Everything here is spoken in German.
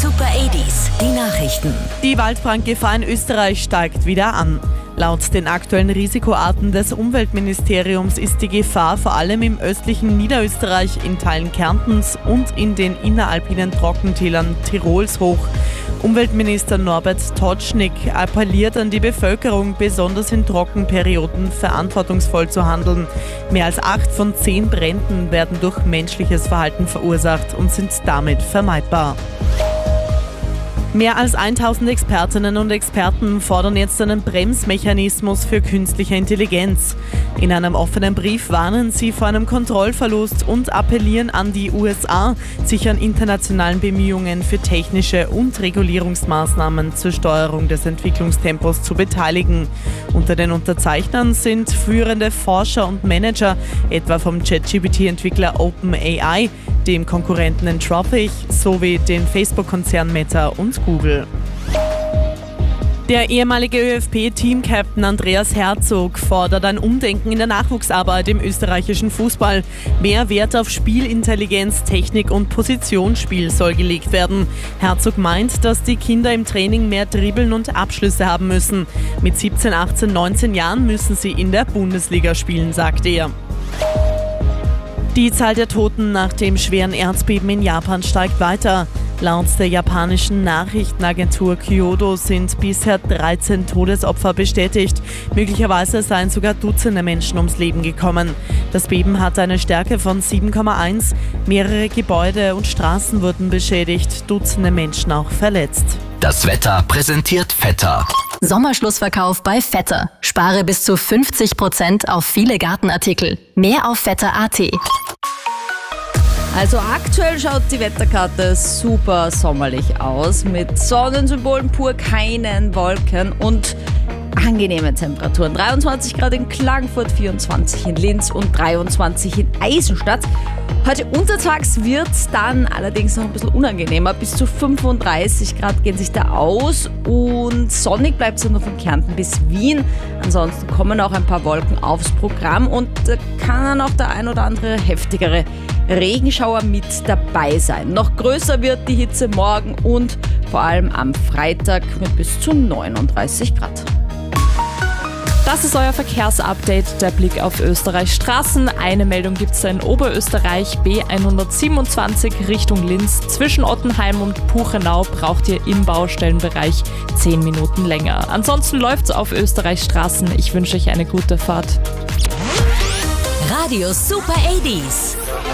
Super 80s, die Nachrichten. Die Waldbrandgefahr in Österreich steigt wieder an. Laut den aktuellen Risikoarten des Umweltministeriums ist die Gefahr vor allem im östlichen Niederösterreich, in Teilen Kärntens und in den inneralpinen Trockentälern Tirols hoch. Umweltminister Norbert Totschnig appelliert an die Bevölkerung, besonders in Trockenperioden verantwortungsvoll zu handeln. Mehr als 8 von 10 Bränden werden durch menschliches Verhalten verursacht und sind damit vermeidbar. Mehr als 1000 Expertinnen und Experten fordern jetzt einen Bremsmechanismus für künstliche Intelligenz. In einem offenen Brief warnen sie vor einem Kontrollverlust und appellieren an die USA, sich an internationalen Bemühungen für technische und Regulierungsmaßnahmen zur Steuerung des Entwicklungstempos zu beteiligen. Unter den Unterzeichnern sind führende Forscher und Manager, etwa vom ChatGPT-Entwickler OpenAI, dem Konkurrenten Anthropic sowie den Facebook-Konzern Meta und Google. Der ehemalige ÖFB-Team-Captain Andreas Herzog fordert ein Umdenken in der Nachwuchsarbeit im österreichischen Fußball. Mehr Wert auf Spielintelligenz, Technik und Positionsspiel soll gelegt werden. Herzog meint, dass die Kinder im Training mehr Dribbeln und Abschlüsse haben müssen. Mit 17, 18, 19 Jahren müssen sie in der Bundesliga spielen, sagt er. Die Zahl der Toten nach dem schweren Erdbeben in Japan steigt weiter. Laut der japanischen Nachrichtenagentur Kyodo sind bisher 13 Todesopfer bestätigt. Möglicherweise seien sogar Dutzende Menschen ums Leben gekommen. Das Beben hatte eine Stärke von 7,1. Mehrere Gebäude und Straßen wurden beschädigt, Dutzende Menschen auch verletzt. Das Wetter präsentiert Vetter. Sommerschlussverkauf bei Vetter. Spare bis zu 50% auf viele Gartenartikel. Mehr auf vetter.at. Also aktuell schaut die Wetterkarte super sommerlich aus, mit Sonnensymbolen pur, keinen Wolken und angenehme Temperaturen. 23 Grad in Klagenfurt, 24 in Linz und 23 in Eisenstadt. Heute untertags wird es dann allerdings noch ein bisschen unangenehmer. Bis zu 35 Grad gehen sich da aus und sonnig bleibt es nur von Kärnten bis Wien. Ansonsten kommen auch ein paar Wolken aufs Programm und kann dann auch der ein oder andere heftigere Regenschauer mit dabei sein. Noch größer wird die Hitze morgen und vor allem am Freitag mit bis zu 39 Grad. Das ist euer Verkehrsupdate, der Blick auf Österreichs Straßen. Eine Meldung gibt es in Oberösterreich, B127 Richtung Linz. Zwischen Ottenheim und Puchenau braucht ihr im Baustellenbereich 10 Minuten länger. Ansonsten läuft's auf Österreichs Straßen. Ich wünsche euch eine gute Fahrt. Radio Super 80s.